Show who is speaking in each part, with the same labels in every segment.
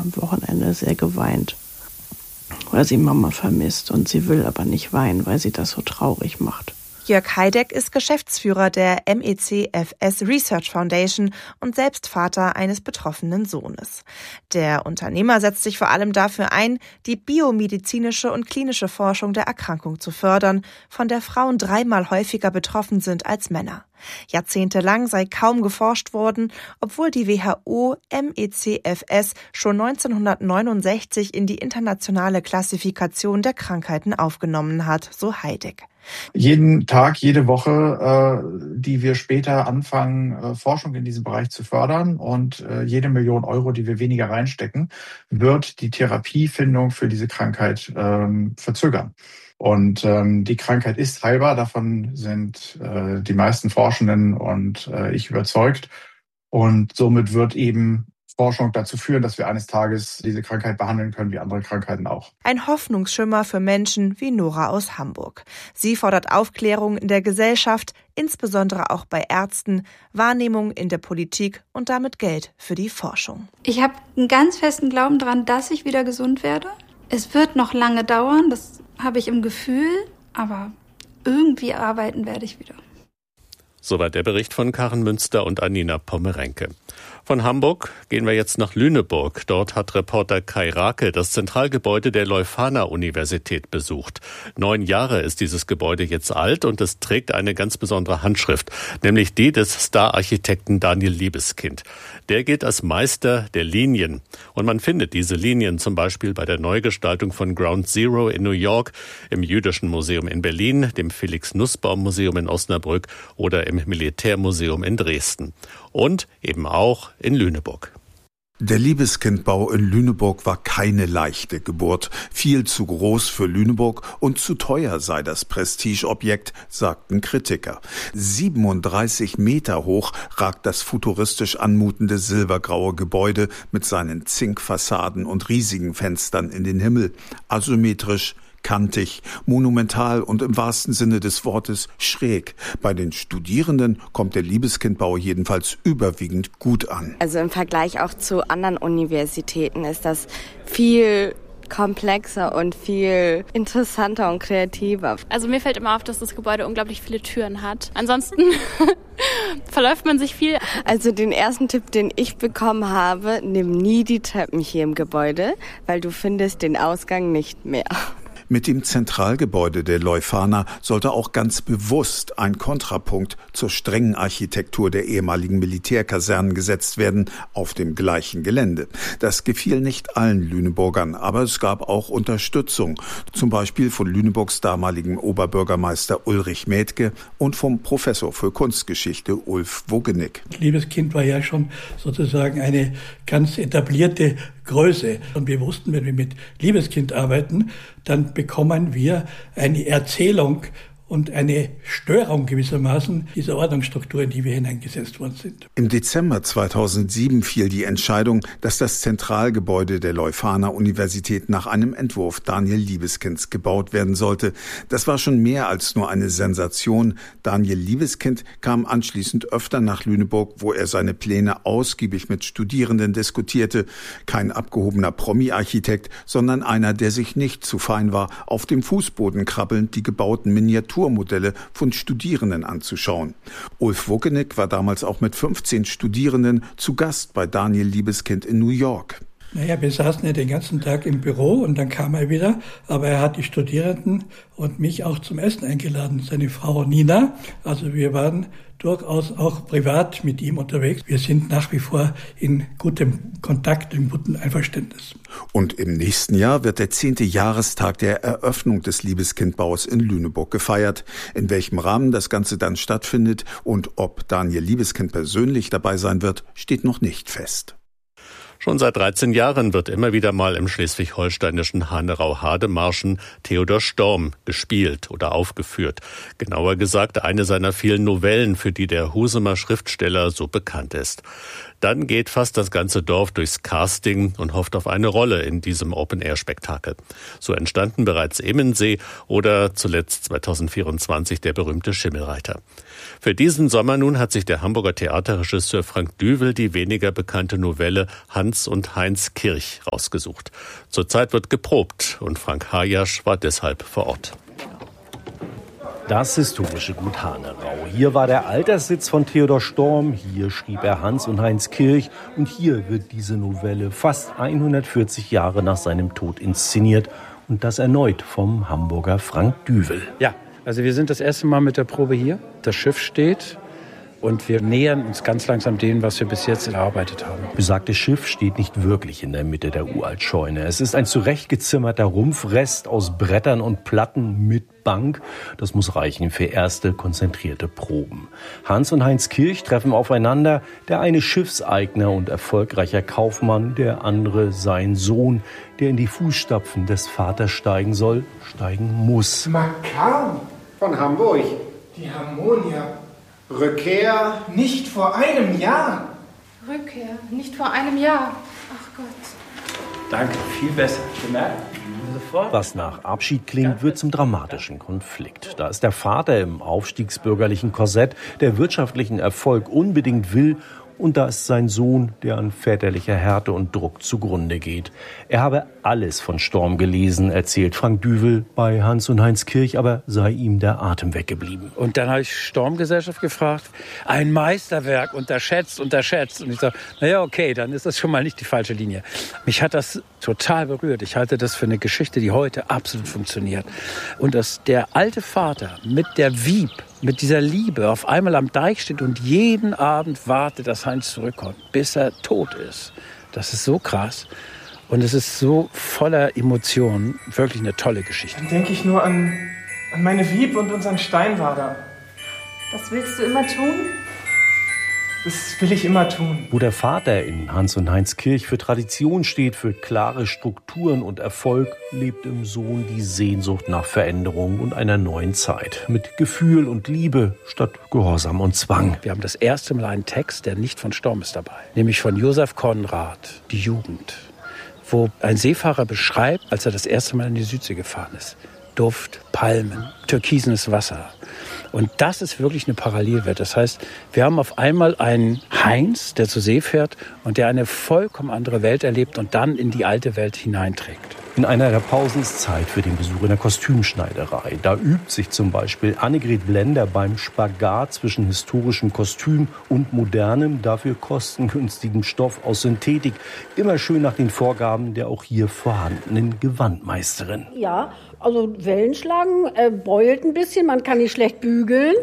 Speaker 1: am Wochenende sehr geweint, weil sie Mama vermisst und sie will aber nicht weinen, weil sie das so traurig macht.
Speaker 2: Jörg Heideck ist Geschäftsführer der MECFS Research Foundation und selbst Vater eines betroffenen Sohnes. Der Unternehmer setzt sich vor allem dafür ein, die biomedizinische und klinische Forschung der Erkrankung zu fördern, von der Frauen 3-mal häufiger betroffen sind als Männer. Jahrzehntelang sei kaum geforscht worden, obwohl die WHO MECFS schon 1969 in die internationale Klassifikation der Krankheiten aufgenommen hat, so Heideck.
Speaker 3: Jeden Tag, jede Woche, die wir später anfangen, Forschung in diesem Bereich zu fördern und jede Million Euro, die wir weniger reinstecken, wird die Therapiefindung für diese Krankheit verzögern. Und die Krankheit ist heilbar, davon sind die meisten Forschenden und ich überzeugt. Und somit wird eben Forschung dazu führen, dass wir eines Tages diese Krankheit behandeln können, wie andere Krankheiten auch.
Speaker 2: Ein Hoffnungsschimmer für Menschen wie Nora aus Hamburg. Sie fordert Aufklärung in der Gesellschaft, insbesondere auch bei Ärzten, Wahrnehmung in der Politik und damit Geld für die Forschung.
Speaker 4: Ich habe einen ganz festen Glauben daran, dass ich wieder gesund werde. Es wird noch lange dauern, das habe ich im Gefühl, aber irgendwie arbeiten werde ich wieder.
Speaker 5: Soweit der Bericht von Karen Münster und Anina Pommerenke. Von Hamburg gehen wir jetzt nach Lüneburg. Dort hat Reporter Kai Rake das Zentralgebäude der Leuphana-Universität besucht. 9 Jahre ist dieses Gebäude jetzt alt und es trägt eine ganz besondere Handschrift, nämlich die des Star-Architekten Daniel Libeskind. Der gilt als Meister der Linien. Und man findet diese Linien zum Beispiel bei der Neugestaltung von Ground Zero in New York, im Jüdischen Museum in Berlin, dem Felix-Nussbaum-Museum in Osnabrück oder im Militärmuseum in Dresden. Und eben auch in Lüneburg.
Speaker 6: Der Libeskind-Bau in Lüneburg war keine leichte Geburt. Viel zu groß für Lüneburg und zu teuer sei das Prestigeobjekt, sagten Kritiker. 37 Meter hoch ragt das futuristisch anmutende silbergraue Gebäude mit seinen Zinkfassaden und riesigen Fenstern in den Himmel. Asymmetrisch, kantig, monumental und im wahrsten Sinne des Wortes schräg. Bei den Studierenden kommt der Libeskind-Bau jedenfalls überwiegend gut an.
Speaker 7: Also im Vergleich auch zu anderen Universitäten ist das viel komplexer und viel interessanter und kreativer.
Speaker 8: Also mir fällt immer auf, dass das Gebäude unglaublich viele Türen hat. Ansonsten verläuft man sich viel.
Speaker 7: Also den ersten Tipp, den ich bekommen habe, nimm nie die Treppen hier im Gebäude, weil du findest den Ausgang nicht mehr.
Speaker 6: Mit dem Zentralgebäude der Leuphana sollte auch ganz bewusst ein Kontrapunkt zur strengen Architektur der ehemaligen Militärkasernen gesetzt werden, auf dem gleichen Gelände. Das gefiel nicht allen Lüneburgern, aber es gab auch Unterstützung. Zum Beispiel von Lüneburgs damaligem Oberbürgermeister Ulrich Mädke und vom Professor für Kunstgeschichte Ulf Wogenig.
Speaker 9: Libeskind war ja schon sozusagen eine ganz etablierte Größe. Und wir wussten, wenn wir mit Libeskind arbeiten, dann bekommen wir eine Erzählung und eine Störung gewissermaßen dieser Ordnungsstruktur, in die wir hineingesetzt worden sind.
Speaker 6: Im Dezember 2007 fiel die Entscheidung, dass das Zentralgebäude der Leuphana-Universität nach einem Entwurf Daniel Libeskinds gebaut werden sollte. Das war schon mehr als nur eine Sensation. Daniel Libeskind kam anschließend öfter nach Lüneburg, wo er seine Pläne ausgiebig mit Studierenden diskutierte. Kein abgehobener Promi-Architekt, sondern einer, der sich nicht zu fein war, auf dem Fußboden krabbelnd die gebauten Miniaturmodelle von Studierenden anzuschauen. Ulf Wogenig war damals auch mit 15 Studierenden zu Gast bei Daniel Libeskind in New York.
Speaker 9: Wir saßen ja den ganzen Tag im Büro und dann kam er wieder, aber er hat die Studierenden und mich auch zum Essen eingeladen, seine Frau Nina. Also wir waren durchaus auch privat mit ihm unterwegs. Wir sind nach wie vor in gutem Kontakt, in gutem Einverständnis.
Speaker 6: Und im nächsten Jahr wird der 10. Jahrestag der Eröffnung des Libeskind-Baus in Lüneburg gefeiert. In welchem Rahmen das Ganze dann stattfindet und ob Daniel Libeskind persönlich dabei sein wird, steht noch nicht fest.
Speaker 5: Schon seit 13 Jahren wird immer wieder mal im schleswig-holsteinischen Hanerau-Hademarschen Theodor Storm gespielt oder aufgeführt. Genauer gesagt eine seiner vielen Novellen, für die der Husumer Schriftsteller so bekannt ist. Dann geht fast das ganze Dorf durchs Casting und hofft auf eine Rolle in diesem Open-Air-Spektakel. So entstanden bereits Immensee oder zuletzt 2024 der berühmte Schimmelreiter. Für diesen Sommer nun hat sich der Hamburger Theaterregisseur Frank Düvel die weniger bekannte Novelle Hans Hans und Heinz Kirch rausgesucht. Zurzeit wird geprobt und Frank Hajasch war deshalb vor Ort.
Speaker 10: Das historische Gut Hanerau. Hier war der Alterssitz von Theodor Storm, hier schrieb er Hans und Heinz Kirch und hier wird diese Novelle fast 140 Jahre nach seinem Tod inszeniert und das erneut vom Hamburger Frank Düvel.
Speaker 11: Ja, also wir sind das erste Mal mit der Probe hier. Das Schiff steht. Und wir nähern uns ganz langsam dem, was wir bis jetzt erarbeitet haben.
Speaker 10: Besagtes Schiff steht nicht wirklich in der Mitte der Uraltscheune. Es ist ein zurechtgezimmerter Rumpfrest aus Brettern und Platten mit Bank. Das muss reichen für erste konzentrierte Proben. Hans und Heinz Kirch treffen aufeinander. Der eine Schiffseigner und erfolgreicher Kaufmann, der andere sein Sohn, der in die Fußstapfen des Vaters steigen soll, steigen muss.
Speaker 12: Makar von Hamburg. Die Harmonia. Rückkehr nicht vor einem Jahr.
Speaker 13: Rückkehr nicht vor einem Jahr. Ach Gott.
Speaker 11: Danke, viel besser. Gemerkt? Sofort.
Speaker 10: Was nach Abschied klingt, wird zum dramatischen Konflikt. Da ist der Vater im aufstiegsbürgerlichen Korsett, der wirtschaftlichen Erfolg unbedingt will. Und da ist sein Sohn, der an väterlicher Härte und Druck zugrunde geht. Er habe alles von Storm gelesen, erzählt Frank Düvel bei Hans und Heinz Kirch, aber sei ihm der Atem weggeblieben.
Speaker 11: Und dann habe ich Storm-Gesellschaft gefragt, ein Meisterwerk, unterschätzt. Und ich sage, naja, okay, dann ist das schon mal nicht die falsche Linie. Mich hat das total berührt. Ich halte das für eine Geschichte, die heute absolut funktioniert. Und dass der alte Vater mit der Wieb, mit dieser Liebe auf einmal am Deich steht und jeden Abend wartet, dass Heinz zurückkommt, bis er tot ist. Das ist so krass. Und es ist so voller Emotionen. Wirklich eine tolle Geschichte.
Speaker 12: Dann denke ich nur an meine Wieb und unseren Steinwader.
Speaker 13: Das willst du immer tun?
Speaker 12: Das will ich immer tun.
Speaker 10: Wo der Vater in Hans und Heinz Kirch für Tradition steht, für klare Strukturen und Erfolg, lebt im Sohn die Sehnsucht nach Veränderung und einer neuen Zeit. Mit Gefühl und Liebe statt Gehorsam und Zwang.
Speaker 11: Wir haben das erste Mal einen Text, der nicht von Storm ist dabei. Nämlich von Josef Konrad, Die Jugend. Wo ein Seefahrer beschreibt, als er das erste Mal in die Südsee gefahren ist. Duft, Palmen, türkisenes Wasser. Und das ist wirklich eine Parallelwelt. Das heißt, wir haben auf einmal einen Heinz, der zur See fährt und der eine vollkommen andere Welt erlebt und dann in die alte Welt hineinträgt.
Speaker 10: In einer der Pausen ist Zeit für den Besuch in der Kostümschneiderei. Da übt sich zum Beispiel Annegret Blender beim Spagat zwischen historischem Kostüm und modernem, dafür kostengünstigem Stoff aus Synthetik. Immer schön nach den Vorgaben der auch hier vorhandenen Gewandmeisterin.
Speaker 14: Ja, also Wellen schlagen, beult ein bisschen, man kann nicht schlecht bügeln.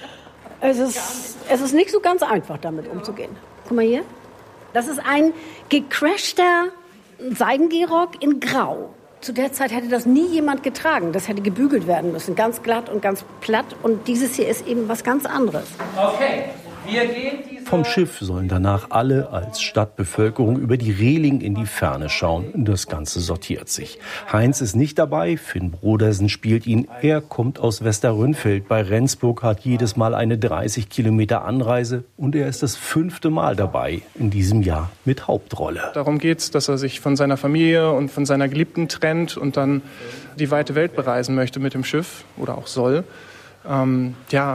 Speaker 14: Es ist nicht so ganz einfach, damit umzugehen. Guck mal hier. Das ist ein gecrashter Seidengehrock in Grau. Zu der Zeit hätte das nie jemand getragen. Das hätte gebügelt werden müssen. Ganz glatt und ganz platt. Und dieses hier ist eben was ganz anderes.
Speaker 11: Okay, wir gehen
Speaker 10: Vom Schiff sollen danach alle als Stadtbevölkerung über die Reling in die Ferne schauen. Das Ganze sortiert sich. Heinz ist nicht dabei, Finn Brodersen spielt ihn. Er kommt aus Westerrönfeld bei Rendsburg, hat jedes Mal eine 30 Kilometer Anreise und er ist das 5. Mal dabei in diesem Jahr mit Hauptrolle.
Speaker 12: Darum geht's, dass er sich von seiner Familie und von seiner Geliebten trennt und dann die weite Welt bereisen möchte mit dem Schiff oder auch soll. Und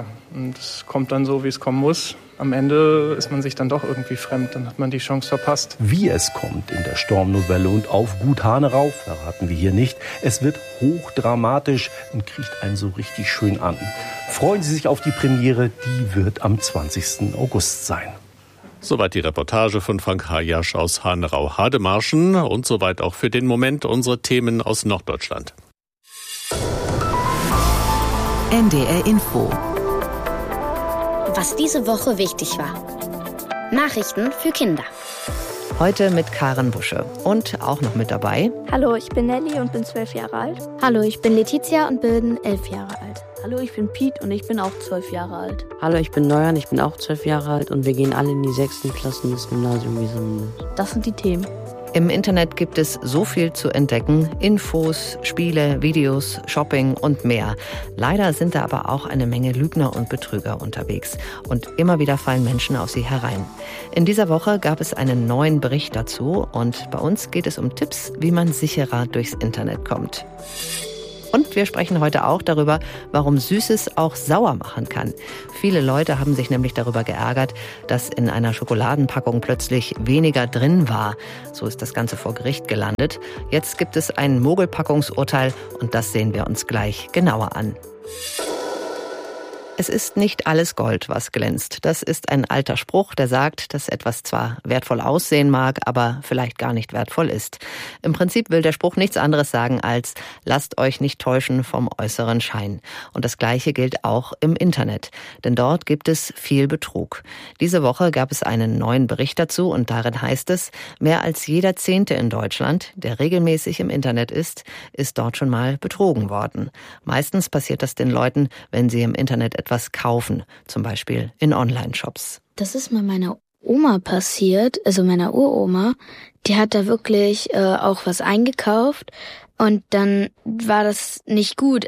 Speaker 12: es kommt dann so, wie es kommen muss. Am Ende ist man sich dann doch irgendwie fremd, dann hat man die Chance verpasst.
Speaker 10: Wie es kommt in der Storm-Novelle und auf Gut Hanerau, verraten wir hier nicht. Es wird hochdramatisch und kriegt einen so richtig schön an. Freuen Sie sich auf die Premiere, die wird am 20. August sein.
Speaker 5: Soweit die Reportage von Frank Hajasch aus Hanerau-Hademarschen und soweit auch für den Moment unsere Themen aus Norddeutschland.
Speaker 15: NDR Info.
Speaker 16: Was diese Woche wichtig war. Nachrichten für Kinder.
Speaker 15: Heute mit Karen Busche und auch noch mit dabei.
Speaker 17: Hallo, ich bin Nelly und bin 12 Jahre alt.
Speaker 18: Hallo, ich bin Letizia und bin 11 Jahre alt.
Speaker 19: Hallo, ich bin Piet und ich bin auch 12 Jahre alt.
Speaker 20: Hallo, ich bin Neuan, ich bin auch 12 Jahre alt und wir gehen alle in die 6. Klassen des Gymnasiums Wiesenmünde.
Speaker 19: Das sind die Themen.
Speaker 15: Im Internet gibt es so viel zu entdecken. Infos, Spiele, Videos, Shopping und mehr. Leider sind da aber auch eine Menge Lügner und Betrüger unterwegs. Und immer wieder fallen Menschen auf sie herein. In dieser Woche gab es einen neuen Bericht dazu. Und bei uns geht es um Tipps, wie man sicherer durchs Internet kommt. Und wir sprechen heute auch darüber, warum Süßes auch sauer machen kann. Viele Leute haben sich nämlich darüber geärgert, dass in einer Schokoladenpackung plötzlich weniger drin war. So ist das Ganze vor Gericht gelandet. Jetzt gibt es ein Mogelpackungsurteil und das sehen wir uns gleich genauer an. Es ist nicht alles Gold, was glänzt. Das ist ein alter Spruch, der sagt, dass etwas zwar wertvoll aussehen mag, aber vielleicht gar nicht wertvoll ist. Im Prinzip will der Spruch nichts anderes sagen als, lasst euch nicht täuschen vom äußeren Schein. Und das Gleiche gilt auch im Internet. Denn dort gibt es viel Betrug. Diese Woche gab es einen neuen Bericht dazu und darin heißt es, mehr als jeder 10. in Deutschland, der regelmäßig im Internet ist dort schon mal betrogen worden. Meistens passiert das den Leuten, wenn sie im Internet etwas kaufen, zum Beispiel in Online-Shops.
Speaker 17: Das ist mal meiner Oma passiert, also meiner Uroma. Die hat da wirklich auch was eingekauft und dann war das nicht gut,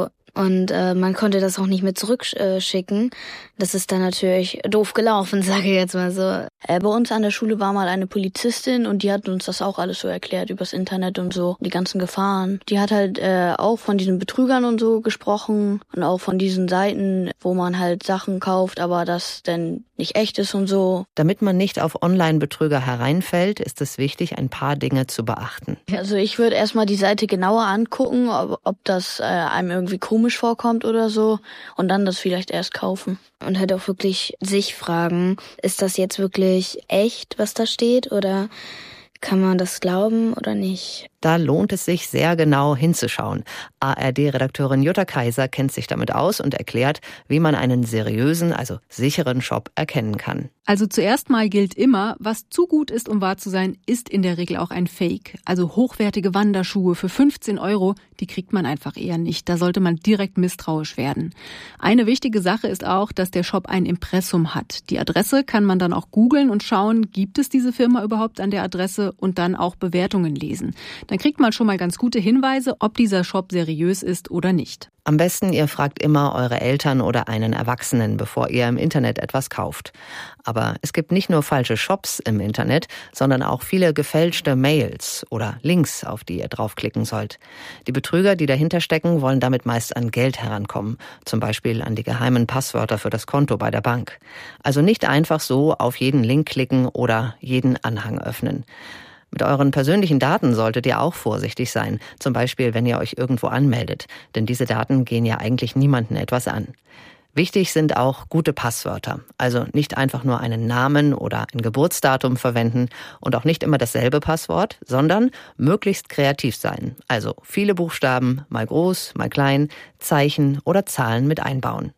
Speaker 17: und man konnte das auch nicht mehr zurückschicken. Das ist dann natürlich doof gelaufen, sage ich jetzt mal so.
Speaker 19: Bei uns an der Schule war mal eine Polizistin und die hat uns das auch alles so erklärt übers Internet und so, die ganzen Gefahren. Die hat halt auch von diesen Betrügern und so gesprochen und auch von diesen Seiten, wo man halt Sachen kauft, aber das dann nicht echt ist und so.
Speaker 15: Damit man nicht auf Online-Betrüger hereinfällt, ist es wichtig, ein paar Dinge zu beachten.
Speaker 19: Also ich würde erstmal die Seite genauer angucken, ob das einem irgendwie komisch vorkommt oder so und dann das vielleicht erst kaufen.
Speaker 17: Und halt auch wirklich sich fragen, ist das jetzt wirklich echt, was da steht, oder kann man das glauben oder nicht?
Speaker 15: Da lohnt es sich sehr genau hinzuschauen. ARD-Redakteurin Jutta Kaiser kennt sich damit aus und erklärt, wie man einen seriösen, also sicheren Shop erkennen kann.
Speaker 21: Also zuerst mal gilt immer, was zu gut ist, um wahr zu sein, ist in der Regel auch ein Fake. Also hochwertige Wanderschuhe für 15 €, die kriegt man einfach eher nicht. Da sollte man direkt misstrauisch werden. Eine wichtige Sache ist auch, dass der Shop ein Impressum hat. Die Adresse kann man dann auch googeln und schauen, gibt es diese Firma überhaupt an der Adresse, und dann auch Bewertungen lesen. Dann kriegt man schon mal ganz gute Hinweise, ob dieser Shop seriös ist oder nicht.
Speaker 15: Am besten, ihr fragt immer eure Eltern oder einen Erwachsenen, bevor ihr im Internet etwas kauft. Aber es gibt nicht nur falsche Shops im Internet, sondern auch viele gefälschte Mails oder Links, auf die ihr draufklicken sollt. Die Betrüger, die dahinter stecken, wollen damit meist an Geld herankommen, zum Beispiel an die geheimen Passwörter für das Konto bei der Bank. Also nicht einfach so auf jeden Link klicken oder jeden Anhang öffnen. Mit euren persönlichen Daten solltet ihr auch vorsichtig sein, zum Beispiel wenn ihr euch irgendwo anmeldet, denn diese Daten gehen ja eigentlich niemandem etwas an. Wichtig sind auch gute Passwörter, also nicht einfach nur einen Namen oder ein Geburtsdatum verwenden und auch nicht immer dasselbe Passwort, sondern möglichst kreativ sein, also viele Buchstaben, mal groß, mal klein, Zeichen oder Zahlen mit einbauen.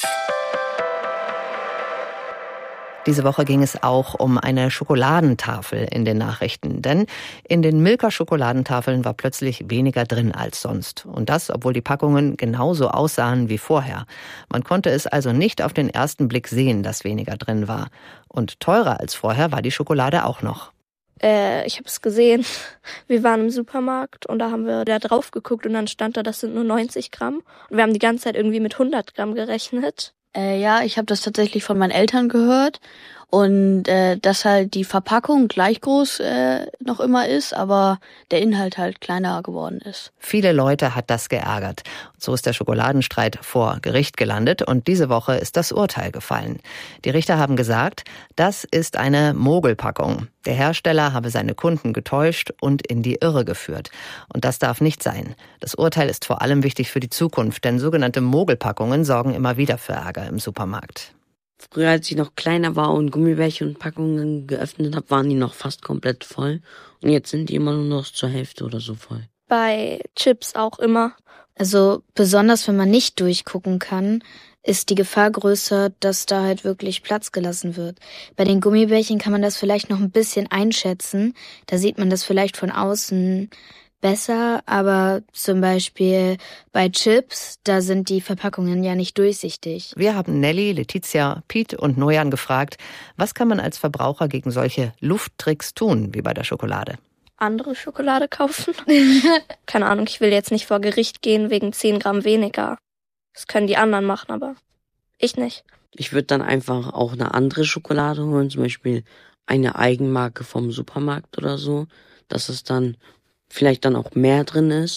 Speaker 15: Diese Woche ging es auch um eine Schokoladentafel in den Nachrichten. Denn in den Milka-Schokoladentafeln war plötzlich weniger drin als sonst. Und das, obwohl die Packungen genauso aussahen wie vorher. Man konnte es also nicht auf den ersten Blick sehen, dass weniger drin war. Und teurer als vorher war die Schokolade auch noch.
Speaker 18: Ich habe es gesehen. Wir waren im Supermarkt und da haben wir da drauf geguckt und dann stand da, das sind nur 90 Gramm. Und wir haben die ganze Zeit irgendwie mit 100 Gramm gerechnet.
Speaker 19: Ja, ich habe das tatsächlich von meinen Eltern gehört und dass halt die Verpackung gleich groß noch immer ist, aber der Inhalt halt kleiner geworden ist.
Speaker 15: Viele Leute hat das geärgert. So ist der Schokoladenstreit vor Gericht gelandet und diese Woche ist das Urteil gefallen. Die Richter haben gesagt, das ist eine Mogelpackung. Der Hersteller habe seine Kunden getäuscht und in die Irre geführt. Und das darf nicht sein. Das Urteil ist vor allem wichtig für die Zukunft, denn sogenannte Mogelpackungen sorgen immer wieder für Ärger im Supermarkt.
Speaker 20: Früher, als ich noch kleiner war und Gummibärchen und Packungen geöffnet habe, waren die noch fast komplett voll. Und jetzt sind die immer nur noch zur Hälfte oder so voll.
Speaker 18: Bei Chips auch immer.
Speaker 17: Also besonders, wenn man nicht durchgucken kann, ist die Gefahr größer, dass da halt wirklich Platz gelassen wird. Bei den Gummibärchen kann man das vielleicht noch ein bisschen einschätzen. Da sieht man das vielleicht von außen besser, aber zum Beispiel bei Chips, da sind die Verpackungen ja nicht durchsichtig.
Speaker 15: Wir haben Nelly, Letizia, Piet und Nojan gefragt, was kann man als Verbraucher gegen solche Lufttricks tun, wie bei der Schokolade?
Speaker 18: Andere Schokolade kaufen? Keine Ahnung, ich will jetzt nicht vor Gericht gehen wegen 10 Gramm weniger. Das können die anderen machen, aber ich nicht.
Speaker 20: Ich würde dann einfach auch eine andere Schokolade holen, zum Beispiel eine Eigenmarke vom Supermarkt oder so, dass es dann vielleicht dann auch mehr drin ist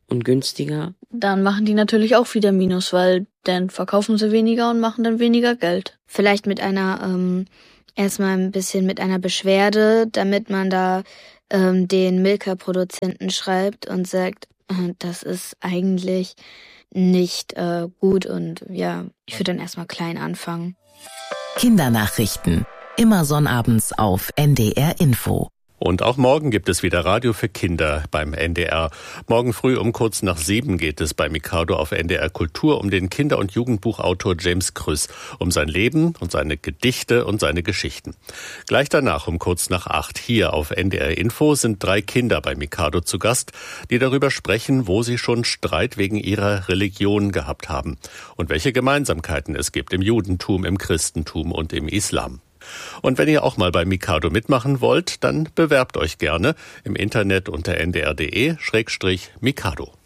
Speaker 20: und günstiger.
Speaker 19: Dann machen die natürlich auch wieder Minus, weil dann verkaufen sie weniger und machen dann weniger Geld.
Speaker 17: Vielleicht mit einer, erstmal ein bisschen mit einer Beschwerde, damit man da den Milka-Produzenten schreibt und sagt, das ist eigentlich nicht gut und ja, ich würde dann erstmal klein anfangen.
Speaker 1: Kindernachrichten. Immer sonnabends auf NDR Info.
Speaker 5: Und auch morgen gibt es wieder Radio für Kinder beim NDR. Morgen früh um kurz nach 7 geht es bei Mikado auf NDR Kultur um den Kinder- und Jugendbuchautor James Krüss, um sein Leben und seine Gedichte und seine Geschichten. Gleich danach um kurz nach 8 hier auf NDR Info sind 3 Kinder bei Mikado zu Gast, die darüber sprechen, wo sie schon Streit wegen ihrer Religion gehabt haben und welche Gemeinsamkeiten es gibt im Judentum, im Christentum und im Islam. Und wenn ihr auch mal bei Mikado mitmachen wollt, dann bewerbt euch gerne im Internet unter ndr.de/Mikado.